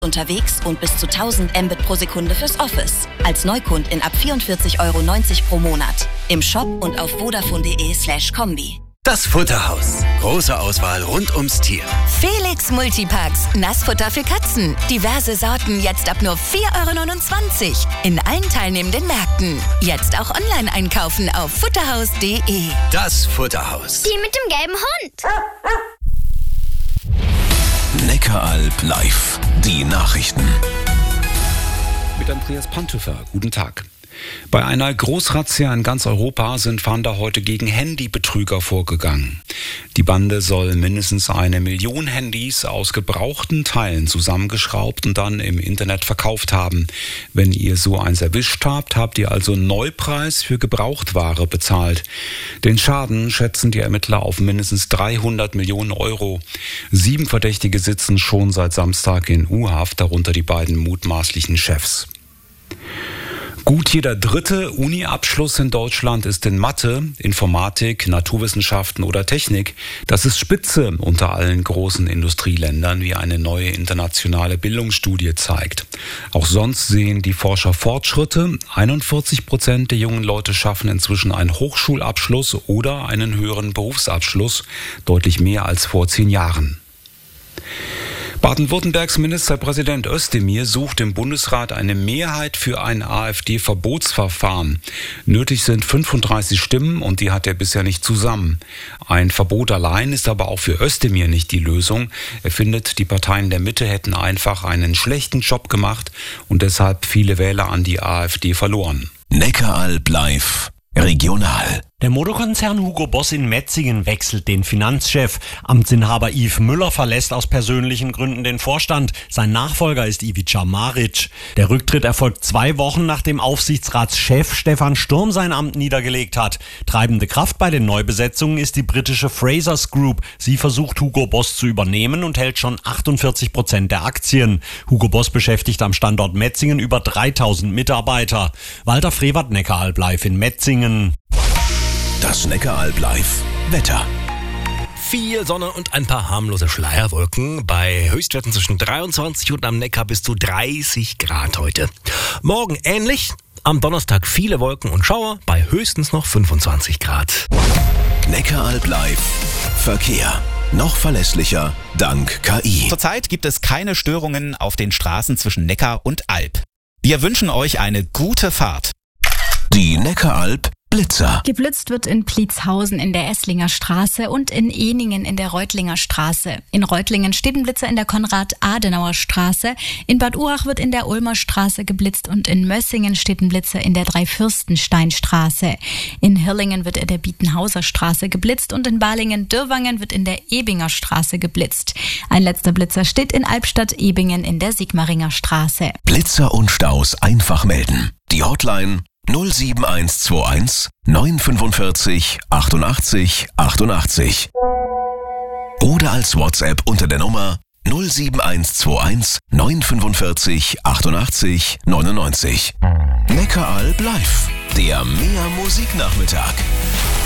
unterwegs und bis zu 1000 Mbit pro Sekunde fürs Office. Als Neukundin ab 44,90 € pro Monat. Im Shop und auf vodafone.de/kombi. Das Futterhaus. Große Auswahl rund ums Tier. Felix Multipacks. Nassfutter für Katzen. Diverse Sorten jetzt ab nur 4,29 € in allen teilnehmenden Märkten. Jetzt auch online einkaufen auf futterhaus.de. Das Futterhaus. Die mit dem gelben Hund. Neckaralb live. Die Nachrichten. Mit Andreas Pantöfer. Guten Tag. Bei einer Großrazzia in ganz Europa sind Fahnder heute gegen Handybetrüger vorgegangen. Die Bande soll mindestens 1 Million Handys aus gebrauchten Teilen zusammengeschraubt und dann im Internet verkauft haben. Wenn ihr so eins erwischt habt, habt ihr also Neupreis für Gebrauchtware bezahlt. Den Schaden schätzen die Ermittler auf mindestens 300 Millionen €. 7 Verdächtige sitzen schon seit Samstag in U-Haft, darunter die beiden mutmaßlichen Chefs. Gut jeder dritte Uni-Abschluss in Deutschland ist in Mathe, Informatik, Naturwissenschaften oder Technik. Das ist Spitze unter allen großen Industrieländern, wie eine neue internationale Bildungsstudie zeigt. Auch sonst sehen die Forscher Fortschritte. 41% der jungen Leute schaffen inzwischen einen Hochschulabschluss oder einen höheren Berufsabschluss, deutlich mehr als vor 10 Jahren. Baden-Württembergs Ministerpräsident Özdemir sucht im Bundesrat eine Mehrheit für ein AfD-Verbotsverfahren. Nötig sind 35 Stimmen und die hat er bisher nicht zusammen. Ein Verbot allein ist aber auch für Özdemir nicht die Lösung. Er findet, die Parteien der Mitte hätten einfach einen schlechten Job gemacht und deshalb viele Wähler an die AfD verloren. Neckaralb live. Regional. Der Modekonzern Hugo Boss in Metzingen wechselt den Finanzchef. Amtsinhaber Yves Müller verlässt aus persönlichen Gründen den Vorstand. Sein Nachfolger ist Ivica Maric. Der Rücktritt erfolgt 2 Wochen, nachdem Aufsichtsratschef Stefan Sturm sein Amt niedergelegt hat. Treibende Kraft bei den Neubesetzungen ist die britische Frasers Group. Sie versucht Hugo Boss zu übernehmen und hält schon 48% der Aktien. Hugo Boss beschäftigt am Standort Metzingen über 3000 Mitarbeiter. Walter Frevert, Neckaralb live in Metzingen. Das Neckaralb live. Wetter. Viel Sonne und ein paar harmlose Schleierwolken bei Höchstwerten zwischen 23 und am Neckar bis zu 30 Grad heute. Morgen ähnlich, am Donnerstag viele Wolken und Schauer bei höchstens noch 25 Grad. Neckaralb live. Verkehr. Noch verlässlicher dank KI. Zurzeit gibt es keine Störungen auf den Straßen zwischen Neckar und Alb. Wir wünschen euch eine gute Fahrt. Die Neckaralb Blitzer. Geblitzt wird in Pliezhausen in der Esslinger Straße und in Ehningen in der Reutlinger Straße. In Reutlingen steht ein Blitzer in der Konrad-Adenauer Straße. In Bad Urach wird in der Ulmer Straße geblitzt und in Mössingen steht ein Blitzer in der Dreifürstensteinstraße. In Hirlingen wird in der Bietenhauser Straße geblitzt und in Balingen-Dürrwangen wird in der Ebinger Straße geblitzt. Ein letzter Blitzer steht in Albstadt-Ebingen in der Sigmaringer Straße. Blitzer und Staus einfach melden. Die Hotline 07121 945 88 88. Oder als WhatsApp unter der Nummer 07121 945 88 99. Neckaralb live. Der Mehr Musiknachmittag.